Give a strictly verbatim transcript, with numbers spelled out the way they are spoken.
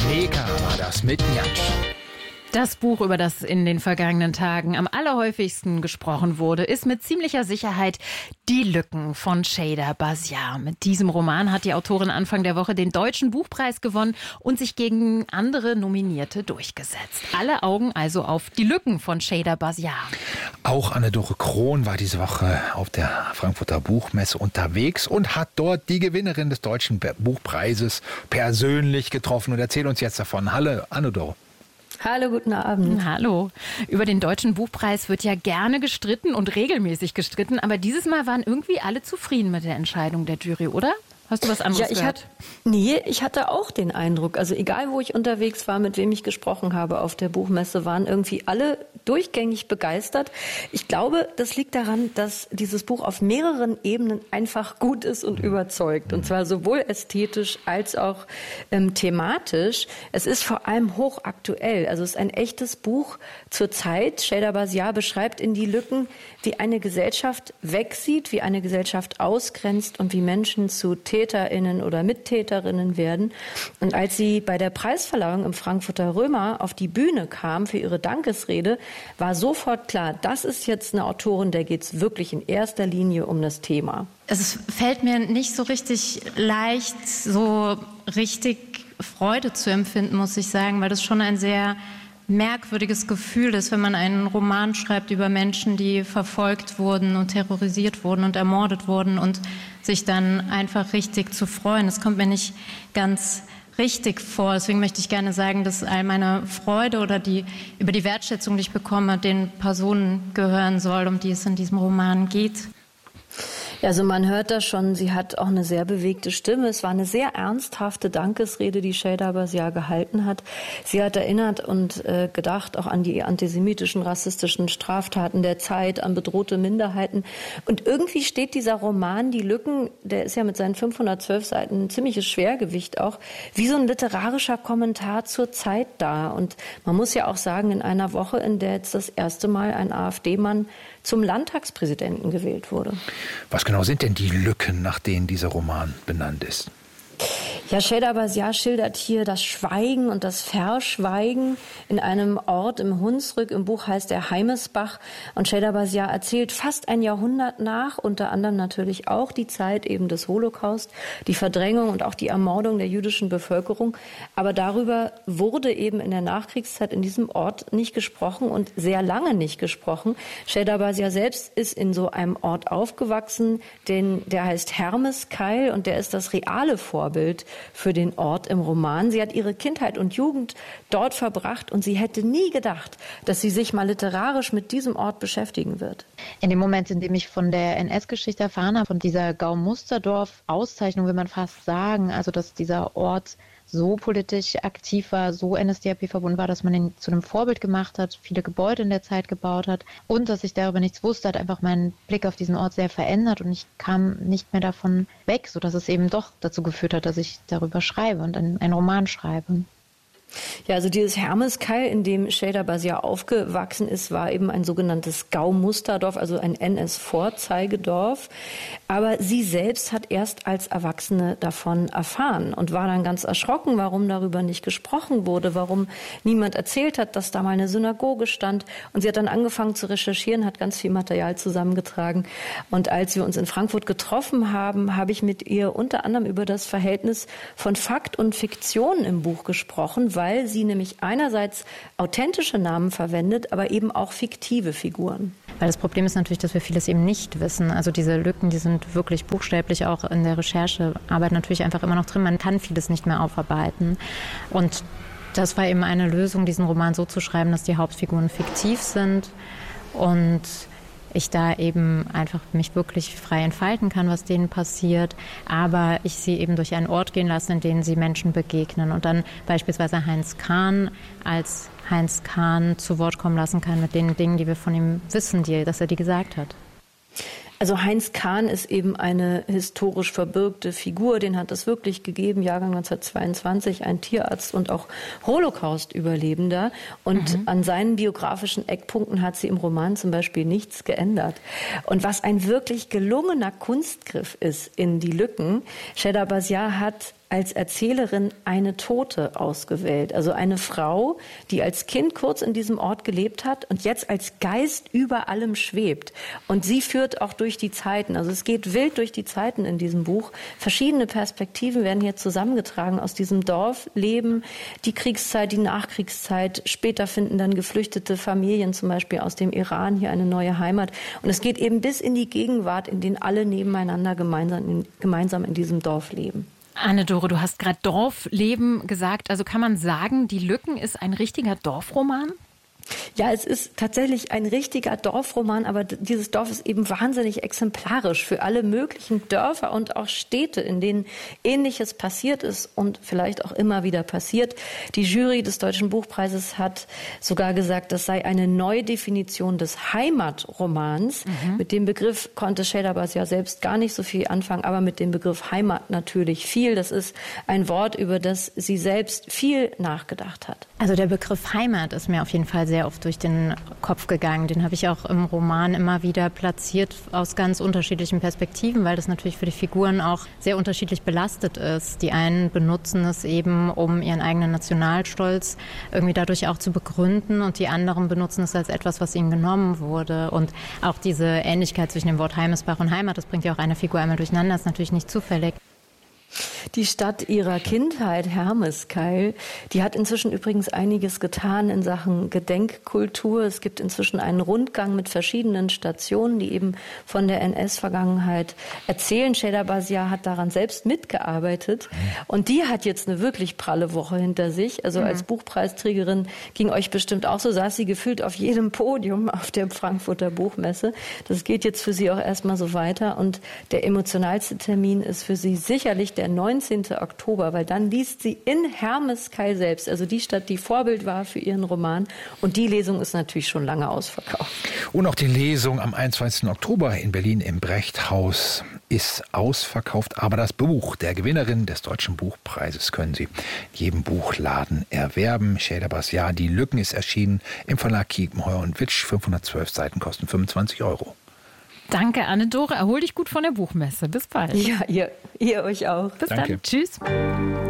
Schneeka war das mit Njatsch. Das Buch, über das in den vergangenen Tagen am allerhäufigsten gesprochen wurde, ist mit ziemlicher Sicherheit Die Lücken von Cheyda Basiar. Mit diesem Roman hat die Autorin Anfang der Woche den Deutschen Buchpreis gewonnen und sich gegen andere Nominierte durchgesetzt. Alle Augen also auf Die Lücken von Cheyda Basiar. Auch Anne-Dore Krohn war diese Woche auf der Frankfurter Buchmesse unterwegs und hat dort die Gewinnerin des Deutschen Buchpreises persönlich getroffen und erzählt uns jetzt davon. Hallo Anne-Dore. Hallo, guten Abend. Hallo. Über den Deutschen Buchpreis wird ja gerne gestritten und regelmäßig gestritten, aber dieses Mal waren irgendwie alle zufrieden mit der Entscheidung der Jury, oder? Hast du was anderes ja, ich gehört? Hat, nee, ich hatte auch den Eindruck, also egal wo ich unterwegs war, mit wem ich gesprochen habe auf der Buchmesse, waren irgendwie alle durchgängig begeistert. Ich glaube, das liegt daran, dass dieses Buch auf mehreren Ebenen einfach gut ist und überzeugt. Und zwar sowohl ästhetisch als auch ähm, thematisch. Es ist vor allem hochaktuell. Also es ist ein echtes Buch zur Zeit. Cheyda Basiar beschreibt in Die Lücken, wie eine Gesellschaft wegsieht, wie eine Gesellschaft ausgrenzt und wie Menschen zu TäterInnen oder Mittäterinnen werden. Und als sie bei der Preisverleihung im Frankfurter Römer auf die Bühne kam für ihre Dankesrede, war sofort klar, das ist jetzt eine Autorin, der geht es wirklich in erster Linie um das Thema. Es fällt mir nicht so richtig leicht, so richtig Freude zu empfinden, muss ich sagen, weil das schon ein sehr merkwürdiges Gefühl ist, wenn man einen Roman schreibt über Menschen, die verfolgt wurden und terrorisiert wurden und ermordet wurden und sich dann einfach richtig zu freuen. Das kommt mir nicht ganz richtig vor. Deswegen möchte ich gerne sagen, dass all meine Freude oder die über die Wertschätzung, die ich bekomme, den Personen gehören soll, um die es in diesem Roman geht. Ja, also man hört das schon, sie hat auch eine sehr bewegte Stimme. Es war eine sehr ernsthafte Dankesrede, die Cheyda Basiar gehalten hat. Sie hat erinnert und äh, gedacht auch an die antisemitischen, rassistischen Straftaten der Zeit, an bedrohte Minderheiten. Und irgendwie steht dieser Roman, Die Lücken, der ist ja mit seinen fünfhundertzwölf Seiten ein ziemliches Schwergewicht auch, wie so ein literarischer Kommentar zur Zeit da. Und man muss ja auch sagen, in einer Woche, in der jetzt das erste Mal ein AfD-Mann zum Landtagspräsidenten gewählt wurde. Was genau sind denn die Lücken, nach denen dieser Roman benannt ist? Ja, Cheyda Basiar schildert hier das Schweigen und das Verschweigen in einem Ort im Hunsrück. Im Buch heißt er Heimesbach. Und Cheyda Basiar erzählt fast ein Jahrhundert nach, unter anderem natürlich auch die Zeit eben des Holocaust, die Verdrängung und auch die Ermordung der jüdischen Bevölkerung. Aber darüber wurde eben in der Nachkriegszeit in diesem Ort nicht gesprochen und sehr lange nicht gesprochen. Cheyda Basiar selbst ist in so einem Ort aufgewachsen, den, der heißt Hermeskeil und der ist das reale Vorbild für den Ort im Roman. Sie hat ihre Kindheit und Jugend dort verbracht und sie hätte nie gedacht, dass sie sich mal literarisch mit diesem Ort beschäftigen wird. In dem Moment, in dem ich von der N S-Geschichte erfahren habe, von dieser Gau-Musterdorf-Auszeichnung, will man fast sagen, also dass dieser Ort so politisch aktiv war, so N S D A P verbunden war, dass man ihn zu einem Vorbild gemacht hat, viele Gebäude in der Zeit gebaut hat und dass ich darüber nichts wusste, hat einfach meinen Blick auf diesen Ort sehr verändert und ich kam nicht mehr davon weg, sodass es eben doch dazu geführt hat, dass ich darüber schreibe und einen, einen Roman schreibe. Ja, also dieses Hermeskeil, in dem Cheyda Basiar aufgewachsen ist, war eben ein sogenanntes Gau-Musterdorf, also ein N S-Vorzeigedorf. Aber sie selbst hat erst als Erwachsene davon erfahren und war dann ganz erschrocken, warum darüber nicht gesprochen wurde, warum niemand erzählt hat, dass da mal eine Synagoge stand. Und sie hat dann angefangen zu recherchieren, hat ganz viel Material zusammengetragen. Und als wir uns in Frankfurt getroffen haben, habe ich mit ihr unter anderem über das Verhältnis von Fakt und Fiktion im Buch gesprochen, weil sie nämlich einerseits authentische Namen verwendet, aber eben auch fiktive Figuren. Weil das Problem ist natürlich, dass wir vieles eben nicht wissen. Also diese Lücken, die sind wirklich buchstäblich auch in der Recherchearbeit natürlich einfach immer noch drin. Man kann vieles nicht mehr aufarbeiten. Und das war eben eine Lösung, diesen Roman so zu schreiben, dass die Hauptfiguren fiktiv sind und ich da eben einfach mich wirklich frei entfalten kann, was denen passiert, aber ich sie eben durch einen Ort gehen lasse, in dem sie Menschen begegnen und dann beispielsweise Heinz Kahn als Heinz Kahn zu Wort kommen lassen kann mit den Dingen, die wir von ihm wissen, die, dass er die gesagt hat. Also Heinz Kahn ist eben eine historisch verbürgte Figur, den hat es wirklich gegeben, Jahrgang neunzehnhundertzweiundzwanzig, ein Tierarzt und auch Holocaust-Überlebender. Und mhm. an seinen biografischen Eckpunkten hat sie im Roman zum Beispiel nichts geändert. Und was ein wirklich gelungener Kunstgriff ist in Die Lücken, Cheyda Basiar hat als Erzählerin eine Tote ausgewählt. Also eine Frau, die als Kind kurz in diesem Ort gelebt hat und jetzt als Geist über allem schwebt. Und sie führt auch durch die Zeiten. Also es geht wild durch die Zeiten in diesem Buch. Verschiedene Perspektiven werden hier zusammengetragen aus diesem Dorfleben, die Kriegszeit, die Nachkriegszeit. Später finden dann geflüchtete Familien, zum Beispiel aus dem Iran, hier eine neue Heimat. Und es geht eben bis in die Gegenwart, in denen alle nebeneinander gemeinsam in, gemeinsam in diesem Dorf leben. Anne-Dore, du hast gerade Dorfleben gesagt. Also kann man sagen, Die Lücken ist ein richtiger Dorfroman? Ja, es ist tatsächlich ein richtiger Dorfroman, aber dieses Dorf ist eben wahnsinnig exemplarisch für alle möglichen Dörfer und auch Städte, in denen Ähnliches passiert ist und vielleicht auch immer wieder passiert. Die Jury des Deutschen Buchpreises hat sogar gesagt, das sei eine Neudefinition des Heimatromans. Mhm. Mit dem Begriff konnte Sheyda Bazia selbst gar nicht so viel anfangen, aber mit dem Begriff Heimat natürlich viel. Das ist ein Wort, über das sie selbst viel nachgedacht hat. Also der Begriff Heimat ist mir auf jeden Fall sehr oft durch den Kopf gegangen. Den habe ich auch im Roman immer wieder platziert aus ganz unterschiedlichen Perspektiven, weil das natürlich für die Figuren auch sehr unterschiedlich belastet ist. Die einen benutzen es eben, um ihren eigenen Nationalstolz irgendwie dadurch auch zu begründen, und die anderen benutzen es als etwas, was ihnen genommen wurde. Und auch diese Ähnlichkeit zwischen dem Wort Heimesbach und Heimat, das bringt ja auch eine Figur einmal durcheinander, ist natürlich nicht zufällig. Die Stadt ihrer Kindheit, Hermeskeil, die hat inzwischen übrigens einiges getan in Sachen Gedenkkultur. Es gibt inzwischen einen Rundgang mit verschiedenen Stationen, die eben von der N S-Vergangenheit erzählen. Sheyda Bazia hat daran selbst mitgearbeitet und die hat jetzt eine wirklich pralle Woche hinter sich. Also mhm. als Buchpreisträgerin ging euch bestimmt auch so, saß sie gefühlt auf jedem Podium auf der Frankfurter Buchmesse. Das geht jetzt für sie auch erstmal so weiter, und der emotionalste Termin ist für sie sicherlich der neunzehnten Oktober, weil dann liest sie in Hermeskeil selbst, also die Stadt, die Vorbild war für ihren Roman. Und die Lesung ist natürlich schon lange ausverkauft. Und auch die Lesung am einundzwanzigsten Oktober in Berlin im Brechthaus ist ausverkauft. Aber das Buch der Gewinnerin des Deutschen Buchpreises können Sie in jedem Buchladen erwerben. Sheyda Bazia, Die Lücken ist erschienen im Verlag Kiepenheuer und Witsch. fünfhundertzwölf Seiten kosten fünfundzwanzig Euro. Danke, Anne-Dore. Erhol dich gut von der Buchmesse. Bis bald. Ja, ihr, ihr euch auch. Bis Danke. dann. Tschüss.